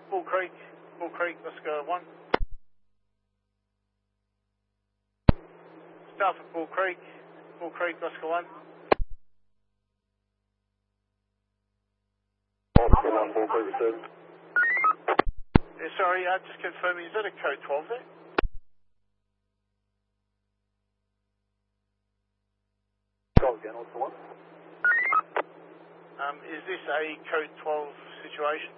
Bull Creek, Oscar 1. Staff at Bull Creek, Oscar 1. Oscar 1, Bull Creek, receiving. Yeah, sorry, just confirming, is that a code 12 there? Go again, Oscar 1. Is this a code 12 situation?